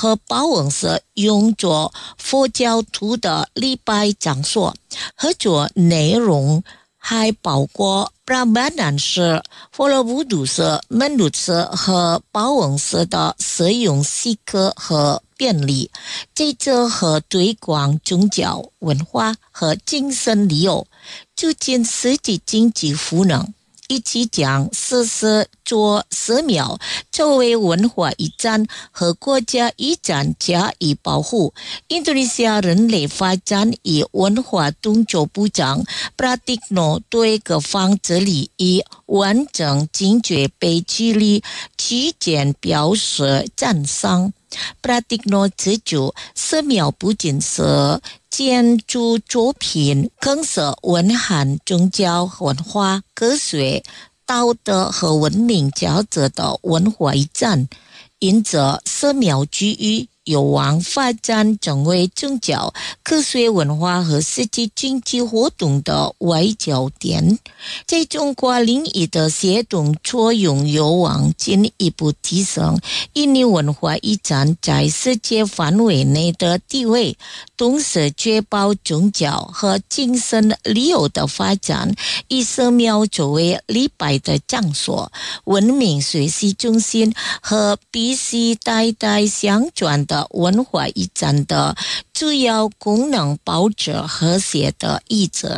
和保温室用作佛教徒的礼拜场所，合作内容还包括Prambanan室、佛罗乌杜室、门路室和保温室的使用许可和便利，这和推广宗教、文化和精神旅游，促进实际经济赋能。一起将实施做寺庙作为文化遗产和国家遗产加以保护。印度尼西亚人类发展与文化动作部长 Pratikno 对各方致力于完整解决被距离期间表示赞赏。Pratikno 指出，寺庙不仅是建筑作品，更是蕴含宗教文化、科学、道德和文明价值的文化遗产，因此寺庙区域有望发展成为宗教、科学文化和实际经济活动的外交点。在中国领域的协同作用有望进一步提升印尼文化遗产在世界范围内的地位，同时确保宗教和精神旅游的发展，以寺庙作为礼拜的场所、文明学习中心和必须代代相传的文化遗产的主要功能，保持和谐的意志。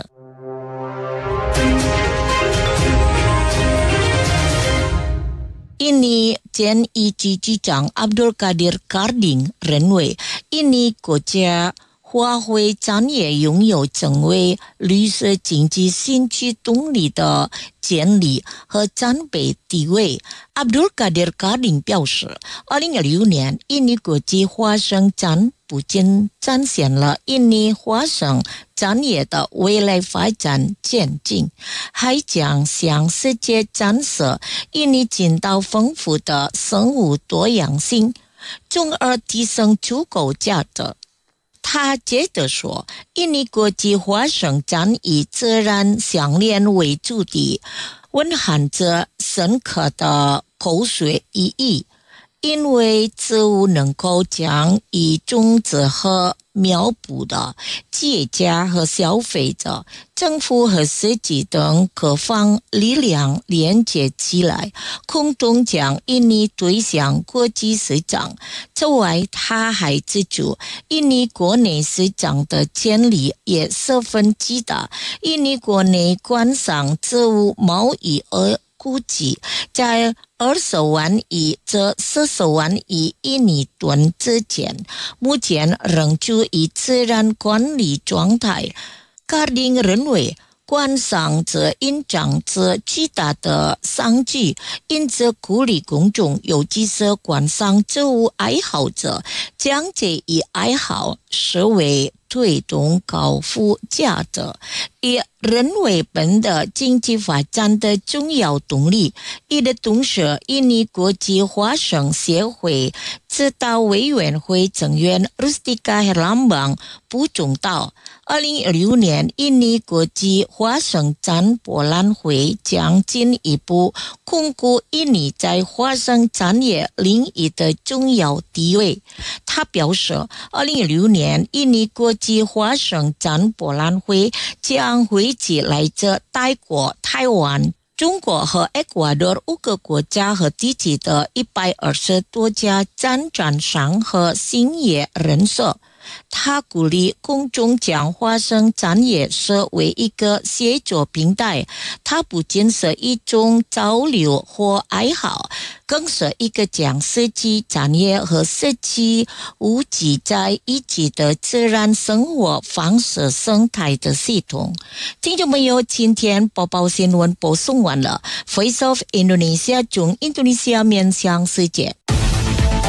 印尼前一级局长 Abdul Qadir Karding 认为，印尼国家花卉产业拥有成为绿色经济新驱动力的潜力和战备地位。Abdul Qadir Karding 表示，2016年印尼国际花生展不仅展现了印尼花生产业的未来发展前景，还将向世界展示印尼尽到丰富的生物多样性，从而提升出口价值。他接着说，印尼国际花生展以自然项链为主题，蕴含着深刻的科学意义，因为植物能够将以种植和苗圃的企业家和消费者、政府和设计等各方力量连接起来，共同将印尼推向国际市场。此外，他还指出，印尼国内市场的潜力也十分巨大。印尼国内观赏植物贸易额估计在20万亿至40万亿印尼吨之间，目前仍处于自然管理状态。Karding 认为，观赏者隐藏着巨大的商机，因此鼓励公众，尤其是观赏植物爱好者，将这一爱好视为推动高附加值，以人为本的经济发展的重要动力。与此同时，印尼国际花生协会指导委员会成员 Rustika Herlambang 补充道，2016年印尼国际花生展博览会将进一步巩固印尼在花生产业领域的重要地位。他表示，2016年印尼国际花生展博览会将汇集来自泰国、台湾、中国和厄瓜多5个国家和地区的120多家展展商和兴业人士。他鼓励公众将花生产业视为一个协作平台，它不仅是一种交流或爱好，更是一个将设计产业和设计物集在一起的自然生活方式生态的系统。听众朋友，今天播报新闻播送完了。Voice of Indonesia 从印度尼西亚面向世界。